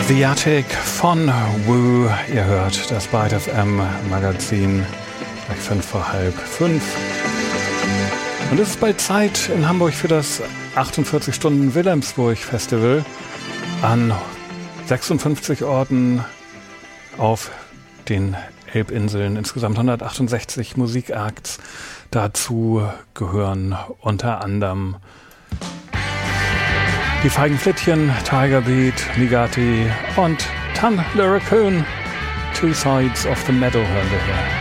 The Attic von Woo. Ihr hört das Byte FM Magazin, gleich 5:05. Und es ist bald Zeit in Hamburg für das 48 Stunden Wilhelmsburg Festival an 56 Orten auf den Elbinseln. Insgesamt 168 Musikacts. Dazu gehören unter anderem die Feigen Flittchen, Tiger Beat, Migati und Tan Le Raccoon. Two Sides of the Meadow hören wir hier.